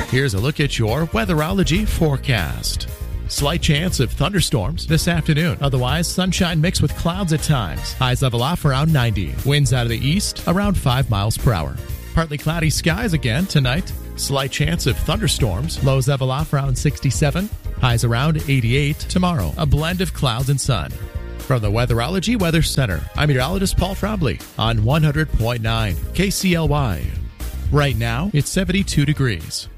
Here's a look at your weatherology forecast. Slight chance of thunderstorms this afternoon. Otherwise, sunshine mixed with clouds at times. Highs level off around 90. Winds out of the east around 5 miles per hour. Partly cloudy skies again tonight. Slight chance of thunderstorms. Lows level off around 67. Highs around 88 tomorrow. A blend of clouds and sun. From the Weatherology Weather Center, I'm meteorologist Paul Frobley on 100.9 KCLY. Right now, it's 72 degrees.